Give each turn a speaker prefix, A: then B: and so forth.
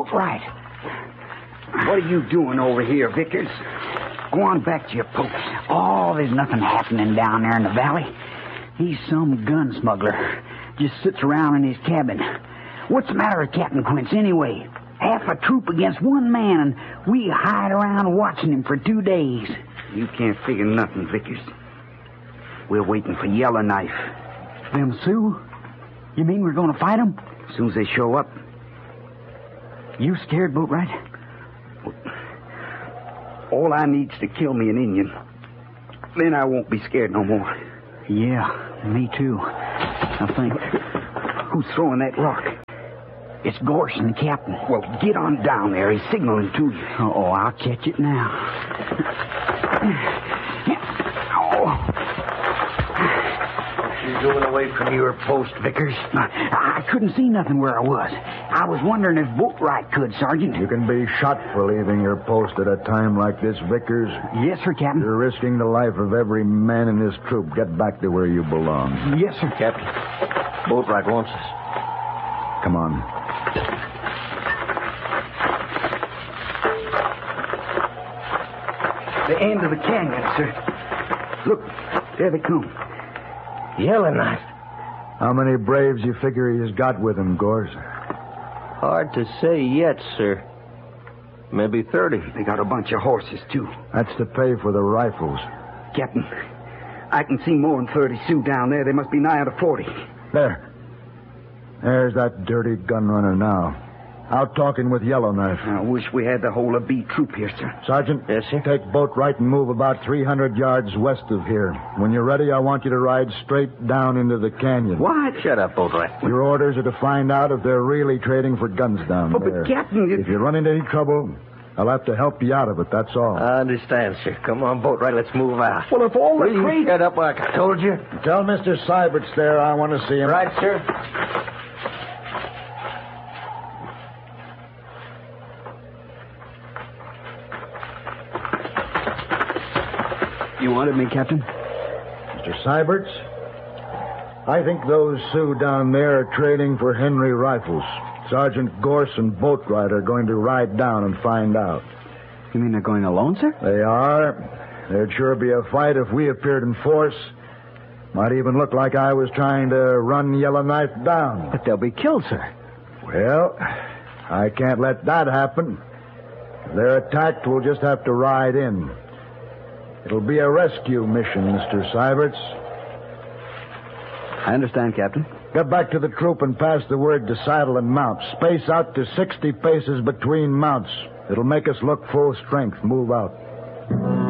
A: Boatwright.
B: What are you doing over here, Vickers? Go on back to your post.
A: Oh, there's nothing happening down there in the valley. He's some gun smuggler. Just sits around in his cabin. What's the matter with Captain Quince, anyway? Half a troop against one man, and we hide around watching him for 2 days.
B: You can't figure nothing, Vickers. We're waiting for Yellowknife.
A: Them Sioux? You mean we're going to fight them?
B: As soon as they show up.
A: You scared, Boatwright?
B: All I need's to kill me an Indian. Then I won't be scared no more.
A: Yeah, me too. I think.
B: Who's throwing that rock?
A: It's Gorse and the captain.
B: Well, get on down there. He's signaling to you.
A: Oh, I'll catch it now.
C: What you doing away from your post, Vickers?
A: I couldn't see nothing where I was. I was wondering if Boatwright could, Sergeant.
D: You can be shot for leaving your post at a time like this, Vickers.
A: Yes, sir, Captain.
D: You're risking the life of every man in this troop. Get back to where you belong.
A: Yes, sir.
C: Captain, Boatwright wants us.
D: Come on.
B: The end of the canyon, sir. Look, there they come.
C: Yellowknife.
D: How many braves you figure he's got with him, Gorse?
C: Hard to say yet, sir. Maybe 30.
B: They got a bunch of horses, too.
D: That's to pay for the rifles.
B: Captain, I can see more than 30 Sioux down there. They must be nigh to 40.
D: There. There's that dirty gun runner now. Out talking with Yellowknife.
B: I wish we had the whole of B troop here, sir.
D: Sergeant,
C: yes, sir?
D: Take Boatwright and move about 300 yards west of here. When you're ready, I want you to ride straight down into the canyon.
C: What? Shut up, Boatwright.
D: Your orders are to find out if they're really trading for guns down there.
B: But, Captain...
D: If you run into any trouble, I'll have to help you out of it, that's all.
C: I understand, sir. Come on, Boatwright, let's move out.
B: Well, if all the
C: Will you
B: crazy...
C: shut up like I told you?
D: Tell Mr. Seibert's there I want to see him.
C: Right, sir.
A: You wanted me, Captain?
D: Mr. Seibert's? I think those Sioux down there are trading for Henry rifles. Sergeant Gorse and Boatwright are going to ride down and find out.
A: You mean they're going alone, sir?
D: They are. There'd sure be a fight if we appeared in force. Might even look like I was trying to run Yellowknife down.
A: But they'll be killed, sir.
D: Well, I can't let that happen. If they're attacked, we'll just have to ride in. It'll be a rescue mission, Mr. Seibert's.
A: I understand, Captain.
D: Get back to the troop and pass the word to saddle and mount. Space out to 60 paces between mounts. It'll make us look full strength. Move out.